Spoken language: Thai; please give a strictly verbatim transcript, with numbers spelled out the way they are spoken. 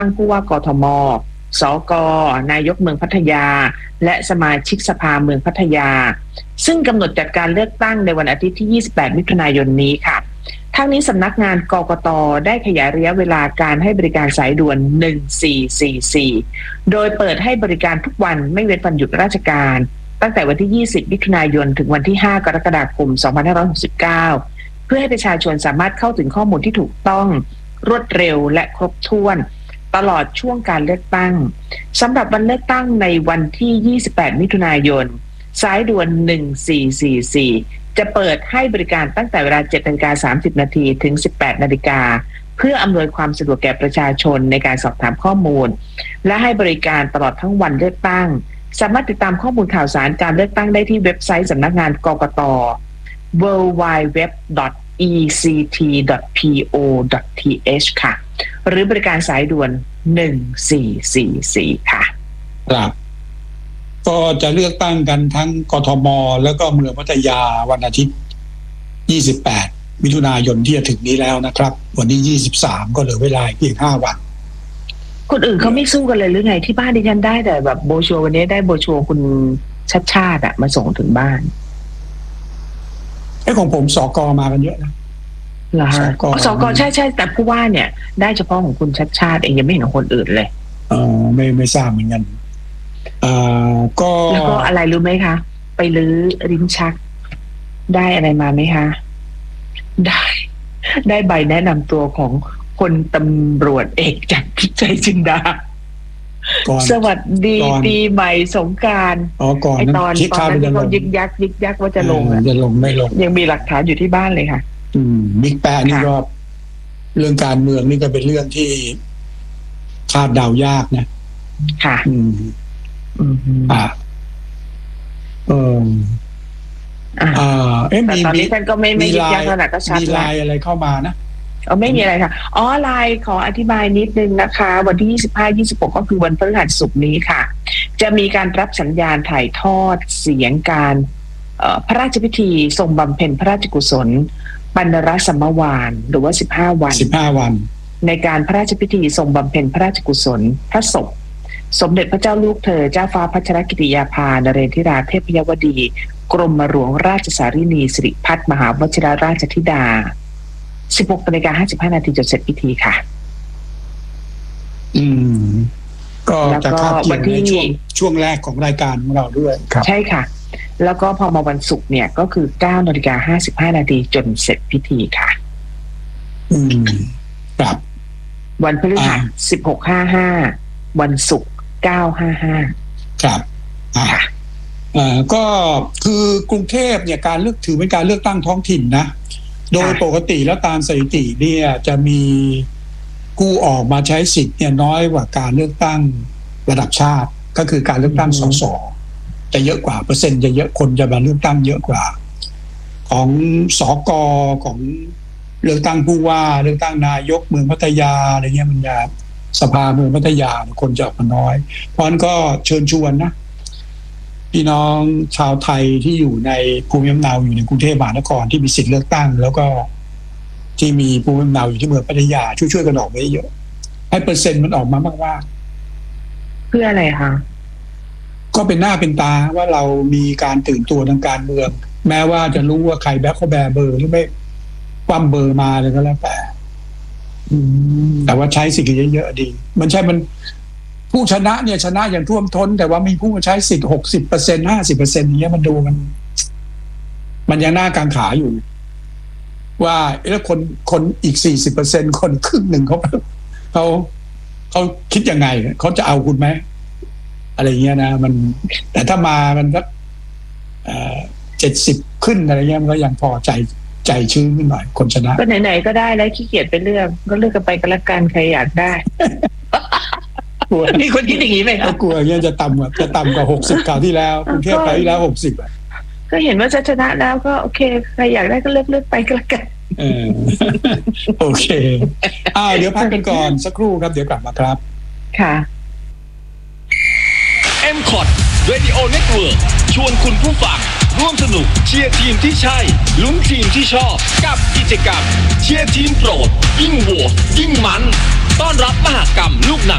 ตั้งผู้ว่ากทม.สก.นายกเมืองพัทยาและสมาชิกสภาเมืองพัทยาซึ่งกำหนดจัดการเลือกตั้งในวันอาทิตย์ที่ยี่สิบแปดมิถุนายนนี้ค่ะทั้งนี้สำนักงานกกต.ได้ขยายระยะเวลาการให้บริการสายด่วนหนึ่งสี่สี่สี่โดยเปิดให้บริการทุกวันไม่เว้นวันหยุดราชการตั้งแต่วันที่ยี่สิบมิถุนายนถึงวันที่ห้ากรกฎาคมสองพันห้าร้อยหกสิบเก้าเพื่อให้ประชาชนสามารถเข้าถึงข้อมูลที่ถูกต้องรวดเร็วและครบถ้วนตลอดช่วงการเลือกตั้งสำหรับวันเลือกตั้งในวันที่ยี่สิบแปดมิถุนายนสายด่วนหนึ่งสี่สี่สี่จะเปิดให้บริการตั้งแต่เวลา เจ็ดนาฬิกาสามสิบนาทีถึง สิบแปดนาฬิกาเพื่ออำนวยความสะดวกแก่ประชาชนในการสอบถามข้อมูลและให้บริการตลอดทั้งวันเลือกตั้งสามารถติดตามข้อมูลข่าวสารการเลือกตั้งได้ที่เว็บไซต์สำนักงานกกต ดับเบิลยู ดับเบิลยู ดับเบิลยู ดอท อี ซี ที ดอท พี โอ ดอท ที เอช ค่ะหรือบริการสายด่วนหนึ่งสี่สี่สี่ค่ะครับก็จะเลือกตั้งกันทั้งกทม.แล้วก็เมืองพัทยาวันอาทิตย์ยี่สิบแปดมิถุนายนที่จะถึงนี้แล้วนะครับวันที่ยี่สิบสามก็เหลือเวลาเพียงห้าวันคนอื่นเขาไม่สู้กันเลยหรือไงที่บ้านดิฉันได้แต่แบบโบชัววันนี้ได้โบชัวคุณชัดชาติอะมาส่งถึงบ้านไอ้ของผมสกมากันเยอะนะเหรอฮะสกใช่ใช่แต่ผู้ว่าเนี่ยได้เฉพาะของคุณชัดชาติเองยังไม่เห็นของคนอื่นเลยอ๋อไม่ไม่ทราบเหมือนกันอ่าก็แล้วก็อะไรรู้ไหมคะไปลื้อลิ้นชักได้อะไรมาไหมคะได้ได้ใบแนะนำตัวของพลตำรวจเอกจากทิพย์ใจจินดาสวัสดีปีใหม่สงกรานต์อ๋อก่อนไอตอนตอนนั้นเขายึกยักยึกยักว่าจะลงจะลงไม่ลงยังมีหลักฐานอยู่ที่บ้านเลยค่ะอืมบิ๊กแปะนี่ก็เรื่องการเมืองนี่ก็เป็นเรื่องที่คาดเดายากนะค่ะอืมอืมอ่าเอออ่าเอ๊ะมีตอนนี้ท่านก็ไม่ไม่ยึกยักขนาดก็ชัดมีไลน์อะไรเข้ามานะอ๋อไม่มีอะไรค่ะอ๋อไลน์ขออธิบายนิดนึงนะคะวันที่ยี่สิบห้า ยี่สิบหกก็คือวันพฤหัสศุกร์นี้ค่ะจะมีการรับสัญญาณถ่ายทอดเสียงการพระราชพิธีทรงบำเพ็ญพระราชกุศลปัณณรสัมมวานหรือว่าสิบห้าวันสิบห้าวันในการพระราชพิธีทรงบำเพ็ญพระราชกุศลพระศพสมเด็จพระเจ้าลูกเธอเจ้าฟ้าพัชรกิติยาภานเรนทิราเทพยวดีกรมหลวงราชสารินีสิริพัฒน์มหาวชิรราชธิดาสิบหกนาฬิกาห้าสิบห้านาทีจนเสร็จพิธีค่ะอืมก็จะคาดเกี่ยวในช่วงช่วงแรกของรายการของเราด้วยครับใช่ค่ะแล้วก็พอมาวันศุกร์เนี่ยก็คือเก้านาฬิกาห้าสิบห้านาทีจนเสร็จพิธีค่ะอืมครับวันพฤหัสสิบหกห้าห้าวันศุกร์เก้าห้าห้าครับอ่าอ่าก็คือกรุงเทพเนี่ยการเลือกถือเป็นการเลือกตั้งท้องถิ่นนะโดยปกติแล้วตามสถิติเนี่ยจะมีผู้ออกมาใช้สิทธิ์เนี่ยน้อยกว่าการเลือกตั้งระดับชาติก็คือการเลือกตั้งสสจะเยอะกว่าเปอร์เซ็นต์จะเยอะคนจะมาเลือกตั้งเยอะกว่าของสกของเลือกตั้งผู้ว่าเลือกตั้งนายกเมืองพัทยาอะไรเงี้ยมันจะสภาเมืองพัทยาคนจะออกมาน้อยเพราะฉะนั้นก็เชิญชวนนะพี่น้องชาวไทยที่อยู่ในภูมิลำเนาอยู่ในกรุงเทพมหานครที่มีสิทธิ์เลือกตั้งแล้วก็ที่มีภูมิลำเนาอยู่ที่เมืองพัทยาช่วยๆกันออกไว้เยอะให้เปอร์เซ็นต์มันออกมามากๆเพื่ออะไรคะก็เป็นหน้าเป็นตาว่าเรามีการตื่นตัวทางการเมืองแม้ว่าจะรู้ว่าใครแบ็คเขาแบร์เบอร์หรือไม่คว่ำเบอร์มาเลยก็แล้วแต่แต่ว่าใช้สิทธิ์เยอะๆดีมันใช่มันผู้ชนะเนี่ยชนะอย่างท่วมท้นแต่ว่ามีผู้มาใช้สิทธิ์หกสิบเปอร์เซ็นต์ห้าสิบเปอร์เซ็นต์นี้มันดูมันมันยังหน้ากังขาอยู่ว่าแล้วคนคนอีกสี่สิบเปอร์เซ็นต์คนครึ่งหนึ่งเขาเขาเขาคิดยังไงเขาจะเอาคุณไหมอะไรเงี้ยนะมันแต่ถ้ามามันสักเจ็ดสิบขึ้นอะไรเงี้ยมันก็ยังพอใจใจชื้นขึ้นหน่อยคนชนะก็ไหนๆก็ได้แล้วขี้เกียจไปเลือกก็เลือกกันไปกันละกันใครอยากได้กลัวมีคนคิดอย่างนี้ไหมครับกลัวเงี้ยจะต่ำกว่าจะต่ำกว่าหกสิบคราวที่แล้วกรุงเทพไปที่แล้วหกสิบอ่ะก็เห็นว่าจะชนะแล้วก็โอเคใครอยากได้ก็เลือกเลือกไปกันละกันเออโอเคอ่าเดี๋ยวพักกันก่อนสักครู่ครับเดี๋ยวกลับมาครับค่ะเอ็ม คอท Radio Network ชวนคุณผู้ฟังร่วมสนุกเชียร์ทีมที่ใช่ลุ้นทีมที่ชอบกับกิจกรรมเชียร์ทีมโปรดยิ่งโหวตยิ่งมันต้อนรับมหกรรมลูกหนัง